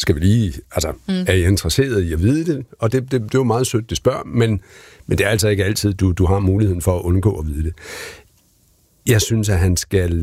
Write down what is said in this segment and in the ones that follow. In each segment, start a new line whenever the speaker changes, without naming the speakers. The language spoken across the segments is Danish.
skal vi lige, altså, er I interesseret i at vide det? Og det er jo meget sødt, det spørger, men det er altså ikke altid, du har muligheden for at undgå at vide det. Jeg synes, at han skal...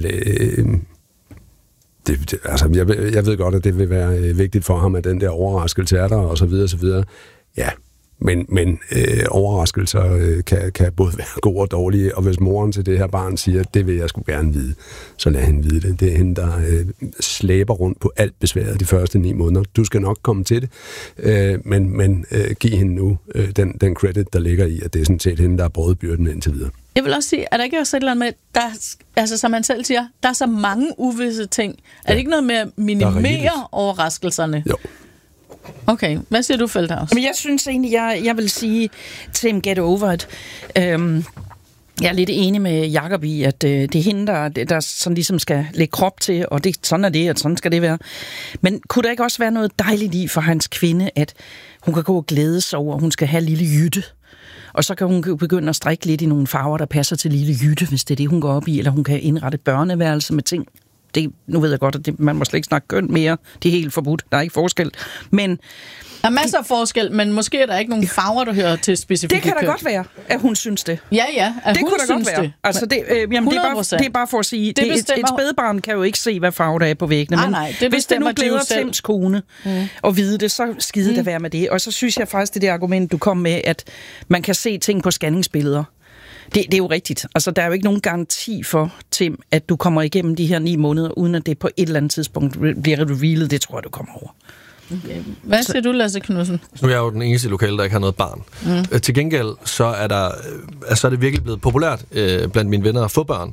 altså, jeg ved godt, at det vil være vigtigt for ham, at den der overraskelse er der, og så videre, og så videre. Ja, men overraskelser kan både være gode og dårlige, og hvis moren til det her barn siger, at det vil jeg sgu gerne vide, så lad hende vide det. Det er hende, der slæber rundt på alt besværet de første 9 måneder. Du skal nok komme til det, men giv hende nu den credit, der ligger i, at det er sådan set hende, der er brødbyrden indtil videre.
Jeg vil også sige, er der ikke også et eller andet med, der, altså som han selv siger, der er så mange uvisse ting. Er det ikke noget med at minimere overraskelserne?
Jo.
Okay, hvad siger du, Feldhaus?
Men jeg synes egentlig, jeg vil sige til him, get over it. Jeg er lidt enig med Jacob i, at det er hende, der sådan ligesom skal lægge krop til, og sådan er det, og sådan skal det være. Men kunne der ikke også være noget dejligt i for hans kvinde, at hun kan gå og glæde sig over, at hun skal have lille Jytte? Og så kan hun begynde at strikke lidt i nogle farver, der passer til lille Jytte, hvis det er det, hun går op i, eller hun kan indrette børneværelse med ting. Nu ved jeg godt, at man må slet ikke snakke køn mere. Det er helt forbudt. Der er ikke forskel. Men
der er masser af forskel, men måske er der ikke nogen farver, der hører til specifikke
køn. Det kan
da
godt være, at hun synes det.
Ja, at
det
hun
kunne da
synes
godt være.
det.
Altså, det er bare for at sige, et spædbarn kan jo ikke se, hvad farve der er på væggene. Men hvis det nu glæder Tims kone at vide det, så skide det være med det. Og så synes jeg faktisk, det argument, du kom med, at man kan se ting på scanningsbilleder. Det er jo rigtigt. Altså, der er jo ikke nogen garanti for, Tim, at du kommer igennem de her 9 måneder, uden at det på et eller andet tidspunkt bliver revealet. Det tror jeg, du kommer over.
Okay. Hvad siger du, Lasse Knudsen?
Nu er jeg jo den eneste lokale, der ikke har noget barn. Til gengæld, så er det virkelig blevet populært blandt mine venner at få børn.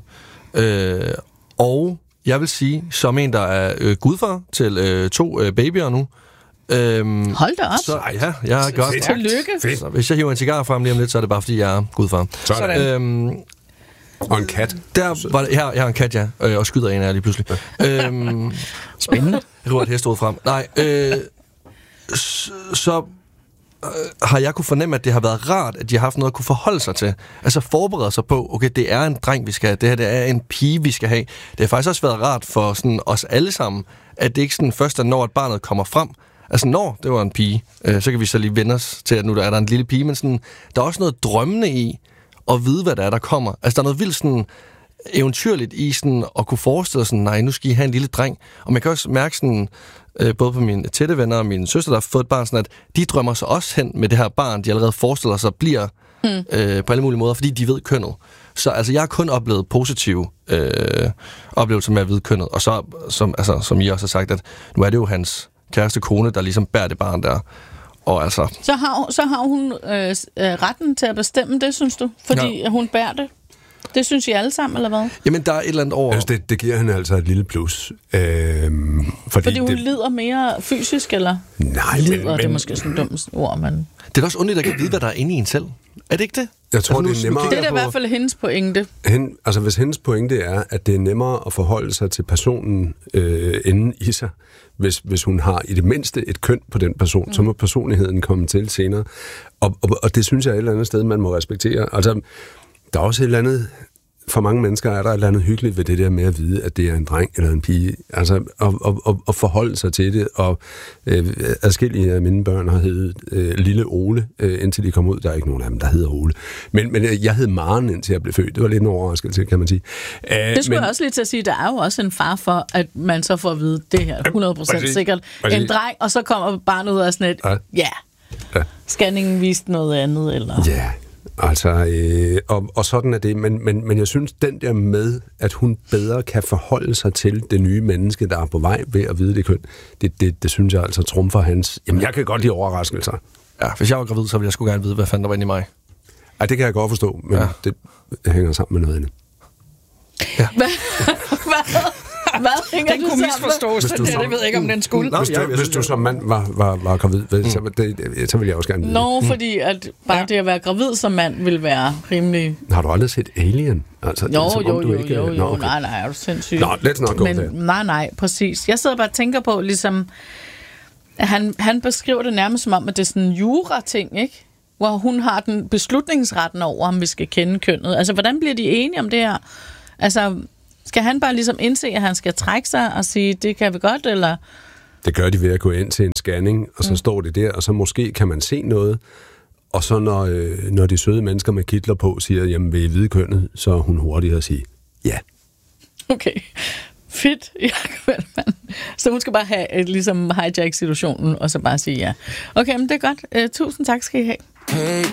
Og jeg vil sige, som en, der er gudfar til 2 babyer nu,
hold da op.
Så, ja, jeg er godt.
Tillykke.
Så hvis jeg hiver en cigar frem lige om lidt, så er det bare, fordi jeg er gudfar.
Og en kat.
Jeg har en kat, ja, og skyder en af jer lige pludselig.
Spændende.
Jeg ruller et hestehoved frem. Nej, så har jeg kunne fornemme, at det har været rart, at de har haft noget at kunne forholde sig til. Altså forberede sig på, okay, det er en dreng, vi skal have. Det her, det er en pige, vi skal have. Det har faktisk også været rart for sådan os alle sammen, at det ikke sådan først er, når barnet kommer frem. Altså, når det var en pige, så kan vi så lige vende os til, at nu der er der en lille pige, men sådan, der er også noget drømmende i at vide, hvad der er, der kommer. Altså, der er noget vildt sådan eventyrligt i sådan at kunne forestille sig sådan, nej, nu skal I have en lille dreng. Og man kan også mærke sådan, både på mine tætte venner og min søster, der har fået et barn, sådan at de drømmer sig også hen med det her barn, de allerede forestiller sig bliver på alle mulige måder, fordi de ved kønnet. Så altså, jeg har kun oplevet positive oplevelser med at vide kønnet. Og så, som I også har sagt, at nu er det jo hans kæreste kone, der ligesom bærer det barn der. Og altså...
Så har hun retten til at bestemme det, synes du? Fordi hun bærer det? Det synes I alle sammen, eller hvad?
Jamen, der er et eller andet over...
Altså, det giver hende altså et lille plus.
Fordi hun lider mere fysisk, eller?
Nej,
lider, det er måske sådan et dumt ord, men...
Det er da også ondt, at kan vide, hvad der er inde i en selv. Er det ikke det?
Jeg tror, det er nemmere...
Det er i hvert fald hendes pointe.
Altså, hvis hendes pointe er, at det er nemmere at forholde sig til personen inden i sig, hvis hun har i det mindste et køn på den person, så må personligheden komme til senere. Og det synes jeg er et eller andet sted, man må respektere. Altså, der er også et eller andet... For mange mennesker er der et eller andet hyggeligt ved det der med at vide, at det er en dreng eller en pige. Altså, at forholde sig til det. Og adskillige af mine børn har heddet Lille Ole, indtil de kom ud. Der er ikke nogen af dem, der hedder Ole. Men jeg hed Maren, indtil jeg blev født. Det var lidt en overraskelse, kan man sige.
Det skulle jeg også lige til at sige. Der er jo også en far for, at man så får at vide, det her 100% sikkert. En dreng, og så kommer barnet ud af sådan et, scanningen viste noget andet, eller...
Ja. Altså, og sådan er det, men jeg synes, den der med, at hun bedre kan forholde sig til det nye menneske, der er på vej ved at vide det køn, det synes jeg altså trumfer hans... Jamen, jeg kan godt lide overraskelser.
Ja, hvis jeg var gravid, så ville jeg sgu gerne vide, hvad fanden der var inde i mig.
Ej, det kan jeg godt forstå, men det hænger sammen med noget andet.
Ja.
Hvad hænger
den kunne misforstås. Det ved jeg ikke, om den skulle.
Hvis du som mand var gravid, så ville jeg også gerne vide.
Nå, fordi at bare det at være gravid som mand vil være rimelig...
Har du aldrig set Alien? Altså,
jo. Okay. Nej, er du sindssygt.
Nå, let's not go there.
Nej, præcis. Jeg sidder bare og tænker på, ligesom... Han beskriver det nærmest som om, at det er sådan en jura-ting, ikke? Hvor hun har den beslutningsretten over, om vi skal kende kønnet. Altså, hvordan bliver de enige om det her? Altså... Skal han bare ligesom indse, at han skal trække sig og sige, det kan vi godt, eller
Det gør de ved at gå ind til en scanning, og så står det der, og så måske kan man se noget, og så når de søde mennesker med kitler på siger, jamen vil I vide kønnet, så er hun hurtigere at sige ja.
Okay, fedt, Jacob Ellemann. Så hun skal bare have ligesom hijack situationen, og så bare sige ja. Okay, men det er godt. Tusind tak skal I have.
Hey,